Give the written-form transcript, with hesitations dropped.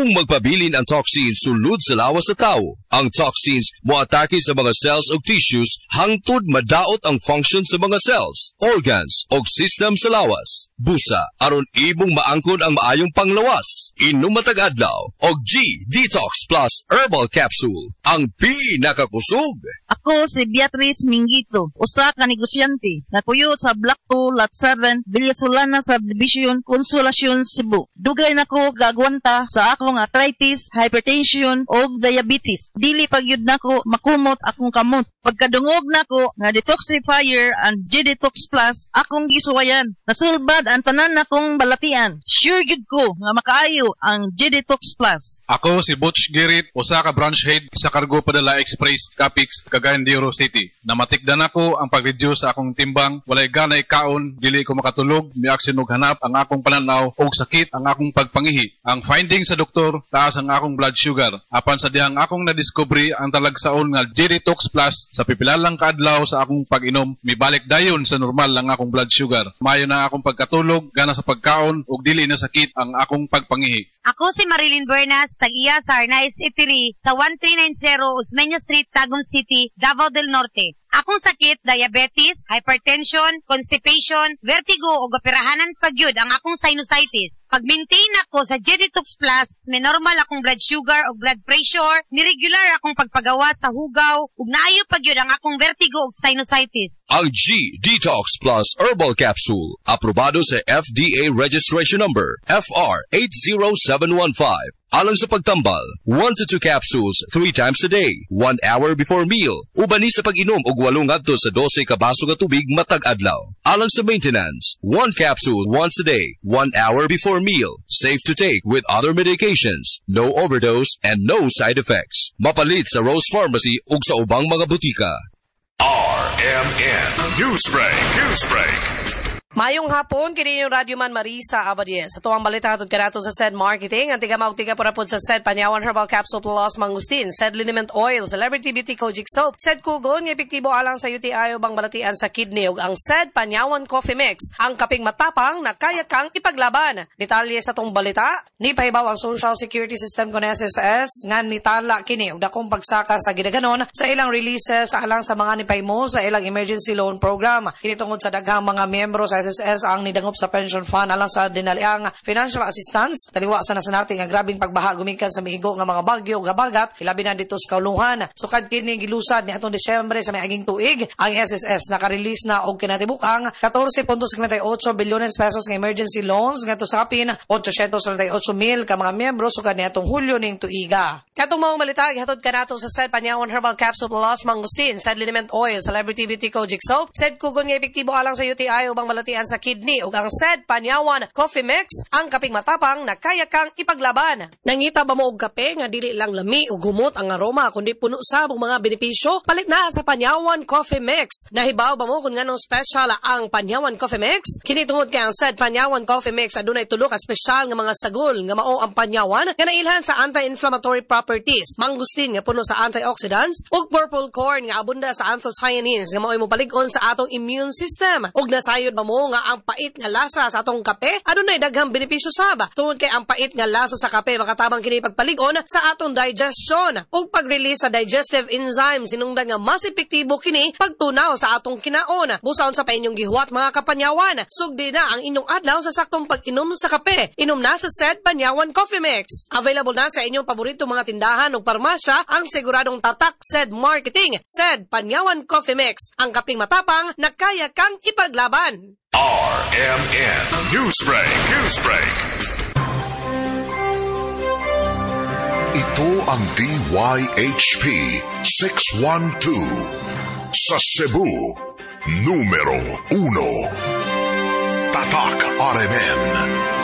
Kung magpabilin ang toxins sulod sa lawas sa tao, ang toxins moatake sa mga cells o tissues hangtod madaot ang function sa mga cells, organs o system sa lawas. Busa aron ibong maangkon ang maayong panglawas. Inom matag adlaw og G-Detox Plus Herbal Capsule, ang pinakakusog. Ako si Beatrice Mingito, usa ka negosyante, napuyo sa Block 2, Lot 7, Villasolana Subdivision, Consolacion, Cebu. Dugay nako gagwanta sa akong arthritis, hypertension o diabetes. Dili pagyud nako makumot akong kamot. Pagkadungog nako nga detoxifier and G-Detox Plus akong gisuwayan. Nasulbad ang tanan nakong balatian. Sure gid ko nga makaayo ang G-Detox Plus. Ako si Butch Girit, usa ka branch head sa Cargo Padala Express, Capix, Cagayan de Oro City. Namatikdan ako ang pag-reduce sa akong timbang, walay gana ikaon, dili ko makatulog, miaksin og hanap ang akong pananaw og sakit ang akong pagpangihi. Ang finding sa doktor, taas ang akong blood sugar. Apan sa dihang akong nadiscovery ang talagsaon nga G-Detox Plus, sa pipilalang kaadlaw sa akong pag-inom, mibalik dayon sa normal ang akong blood sugar. Mayo na akong pagkatulog, gana sa pagkaon ug dili na sakit ang akong pagpangihi. Ako si Marilyn Bernas, tag-iya sa Arnaiz Eatery sa 1390 Osmeña Street, Tagum City, Davao del Norte. Akong sakit, diabetes, hypertension, constipation, vertigo o gapirahanan pagyud ang akong sinusitis. Pag-maintain ako sa G-Detox Plus, may normal akong blood sugar o blood pressure, ni-regular akong pagpagawa sa hugaw, ug naayo pagyud ang akong vertigo o sinusitis. Ang G-Detox Plus Herbal Capsule, aprobado sa FDA Registration Number FR80715. Alang sa pagtambal, 1 to 2 capsules 3 times a day, 1 hour before meal. Ubani sa pag-inom og 8 ngadto sa 12 ka baso nga tubig matag adlaw. Alang sa maintenance, 1 capsule once a day, 1 hour before meal. Safe to take with other medications, no overdose and no side effects. Mapalit sa Rose Pharmacy ug sa ubang mga butika. RMN Newsbreak. Mayong hapon, kini yung Radyo Man Marisa Abadies. Sa tuwang balita hatod kanato sa SED Marketing, ang tiga porapod sa SED Panyawan Herbal Capsule Plus Mangustin, SED Liniment Oil, Celebrity Beauty Kojic Soap, SED Kugon, nga epektibo alang sa UTI o bang balatian sa kidney, ug ang SED Panyawan Coffee Mix, ang kaping matapang na kaya kang ipaglaban. Detalye sa tong balita, ni pahibaw ang Social Security System kon SSS, nga nitala kini, ug dakong pagsaka sa gidaganon sa ilang releases alang sa mga nipaymo sa ilang emergency loan program. Kini tungod sa daghang mga miyembro sa SSS ang nidangop sa pension fund alang sa dinaliang financial assistance. Taliwa sa natin nga grabing pagbaha gumikan sa mihigo nga mga bagyo ug habagat, ilabi na dito sa kauluhan. Sukad kini gilusad niadtong Disyembre sa miaging tuig, ang SSS naka-release na og kinatibuk-ang 14.58 bilyones pesos nga emergency loans ngadto sa kapin 838 mil ka mga miyembro sukad niadtong Hulyo ning tuiga. Katong mga balita gihatod kanato sa SED Panyawan Herbal Capsule Plus Mangustin, SED Liniment Oil, Celebrity Beauty Kojic Soap, SED Kugon nga epektibo alang sa UTI ubang malatian sa kidney, ug ang SED Panyawan Coffee Mix, ang kaping matapang na kaya kang ipaglaban. Nangita ba mo og kape nga dili lang lami ug humot ang aroma kundi puno sa mga benepisyo? Palit na sa Panyawan Coffee Mix. Nahibaw ba mo kung nganong special ang Panyawan Coffee Mix? Kini tungod kay ang SED Panyawan Coffee Mix adunay tulo ka special nga mga sagol nga mao ang panyawan nga nailhan sa anti-inflammatory properties, mangustin nga puno sa antioxidants, ug purple corn nga abunda sa anthocyanins nga mao'y mopalig-on sa atong immune system. Ug nasayod ba mo nga ang pait nga lasa sa atong kape adunay daghang benepisyo sab tungod kay ang pait nga lasa sa kape makatabang kini pagpalig-on sa atong digestion ug pag-release sa digestive enzymes sinungdan nga mas epektibo kini pagtunaw sa atong kinaon. Busaon sa painyong gihuwat mga kapanyawan, sugdi na ang inyong adlaw sa saktong pag-inom sa kape. Inom na sa SED Panyawan Coffee Mix. Available na sa inyong paborito mga tindahan ug parmasya ang siguradong tatak SED Marketing, SED Panyawan Coffee Mix, ang kaping matapang na kaya kang ipaglaban. RMN Newsbreak. Ito ang DYHP 612 sa Cebu, numero 1. Tatak RMN.